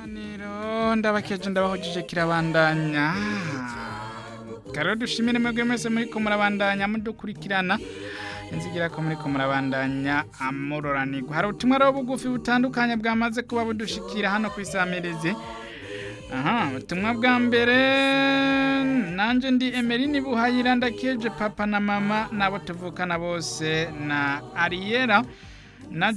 Ikiganiro ndabakeje ndabahujije kirabandanya. Karo dushimire mwebwe mwese muriko murabandanya mudukurikirana. Nzigira ko muriko murabandanya amuroranirwa. Hari ubutumwa rero bugufi butandukanye bwamaze kuba budushikira hano kwisamereze. Ubutumwa bwa mbere nanje ndi Emeline Buhayira ndakeje papa na mama nabo tuvukana bose na Ariera na